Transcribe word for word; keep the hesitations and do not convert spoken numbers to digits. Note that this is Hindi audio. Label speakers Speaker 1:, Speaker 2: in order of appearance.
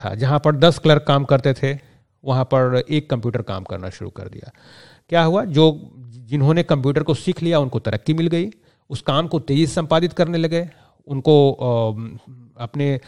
Speaker 1: था, जहाँ पर दस क्लर्क काम करते थे वहाँ पर एक कंप्यूटर काम करना शुरू कर दिया। क्या हुआ, जो जिन्होंने कंप्यूटर को सीख लिया उनको तरक्की मिल गई, उस काम को तेज़ी से संपादित करने लगे, उनको अपने